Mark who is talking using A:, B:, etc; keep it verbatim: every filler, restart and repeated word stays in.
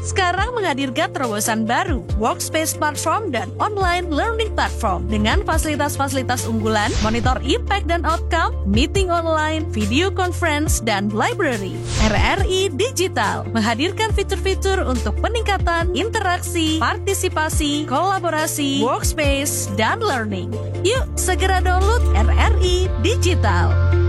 A: sekarang menghadirkan terobosan baru, Workspace Platform dan Online Learning Platform dengan fasilitas-fasilitas unggulan, monitor impact dan outcome, meeting online, video conference, dan library. R R I Digital menghadirkan fitur-fitur untuk peningkatan interaksi, partisipasi, kolaborasi, workspace, dan learning. Yuk, segera download R R I Digital.